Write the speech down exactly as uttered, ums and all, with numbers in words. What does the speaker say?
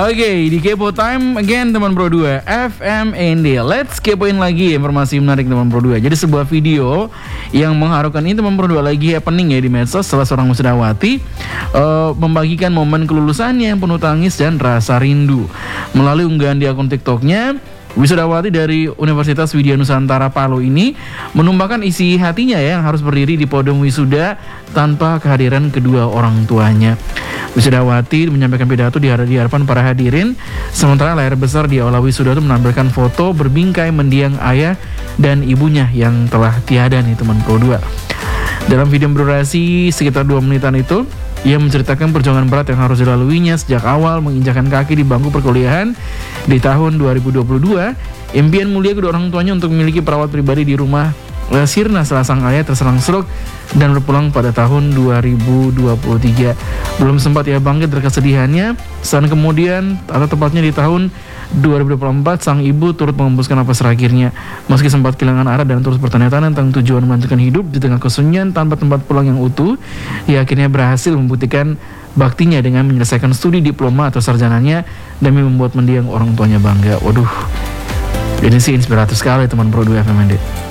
Oke, di Kepo Time again teman Pro dua F M N D. Let's kepoin lagi informasi menarik teman Pro dua. Jadi sebuah video yang mengharukan ini teman Pro dua lagi happening ya di medsos setelah seorang wisudawati uh, membagikan momen kelulusannya yang penuh tangis dan rasa rindu. Melalui unggahan di akun TikToknya, wisudawati dari Universitas Widya Nusantara Palu ini menumpahkan isi hatinya ya, yang harus berdiri di podium wisuda tanpa kehadiran kedua orang tuanya. Wisudawati menyampaikan pidato di hadapan para hadirin, sementara layar besar di aula wisuda itu menampilkan foto berbingkai mendiang ayah dan ibunya yang telah tiada nih teman Pro dua. Dalam video berdurasi sekitar dua menitan itu, ia menceritakan perjuangan berat yang harus dilaluinya sejak awal menginjakan kaki di bangku perkuliahan di tahun dua ribu dua puluh dua. Impian mulia kedua orang tuanya untuk memiliki perawat pribadi di rumah sirna setelah sang ayah terserang stroke dan berpulang pada tahun dua ribu dua puluh tiga. Belum sempat ia bangkit dari kesedihannya, saat kemudian atau tepatnya di tahun dua ribu dua puluh empat sang ibu turut mengembuskan napas terakhirnya. Meski sempat kehilangan arah dan terus bertanya-tanya tentang tujuan melanjutkan hidup di tengah kesunyian tanpa tempat pulang yang utuh, ia akhirnya berhasil membuktikan baktinya dengan menyelesaikan studi diploma atau sarjananya demi membuat mendiang orang tuanya bangga. Waduh, ini sih inspiratif sekali teman Pro dua F M N D.